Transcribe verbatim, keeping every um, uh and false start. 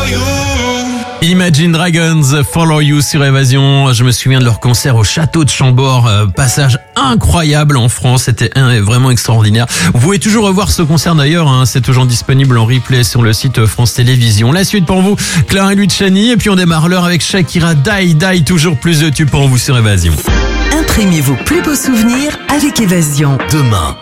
Imagine Dragons, Follow You sur Évasion. Je me souviens de leur concert au château de Chambord, euh, passage incroyable en France, c'était un, vraiment extraordinaire. Vous pouvez toujours revoir ce concert d'ailleurs, hein, c'est toujours disponible en replay sur le site France Télévisions. La suite pour vous, Clara et Luciani, et puis on démarre l'heure avec Shakira, Die Die, toujours plus de tubes pour vous sur Évasion. Imprimez vos plus beaux souvenirs avec Évasion. Demain,